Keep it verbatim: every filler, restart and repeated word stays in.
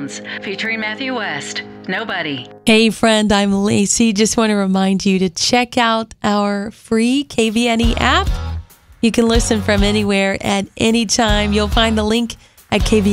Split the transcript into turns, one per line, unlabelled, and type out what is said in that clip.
Sounds, featuring Matthew West. Nobody.
Hey friend, I'm Lacey. Just want to remind you to check out our free K V N E app. You can listen from anywhere at any time. You'll find the link at K V N E.